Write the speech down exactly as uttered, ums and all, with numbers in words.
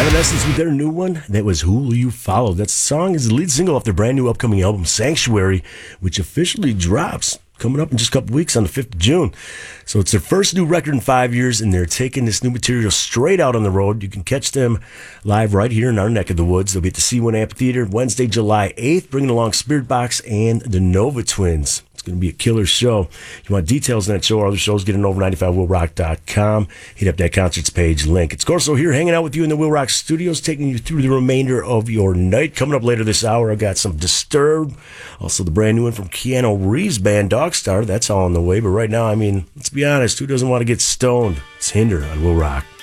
Evanescence with their new one. That was Who Will You Follow? That song is the lead single off their brand new upcoming album, Sanctuary, which officially drops coming up in just a couple weeks on the fifth of June. So it's their first new record in five years, and they're taking this new material straight out on the road. You can catch them live right here in our neck of the woods. They'll be at the C one Amphitheater Wednesday, July eighth, bringing along Spirit Box and the Nova Twins. It's going to be a killer show. If you want details on that show or other shows, get on over ninety-five will rock dot com. Hit up that concerts page link. It's Corso here hanging out with you in the Will Rock Studios, taking you through the remainder of your night. Coming up later this hour, I've got some Disturbed. Also, the brand new one from Keanu Reeves' band, Dogstar. That's all on the way. But right now, I mean, let's be honest, who doesn't want to get stoned? It's Hinder on Will Rock.